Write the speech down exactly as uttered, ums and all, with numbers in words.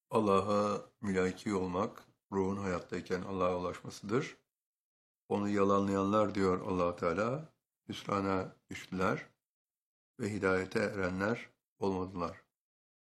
Allah'a mülaki olmak, ruhun hayattayken Allah'a ulaşmasıdır. Onu yalanlayanlar diyor Allah Teala, hüsrana düştüler ve hidayete erenler olmadılar.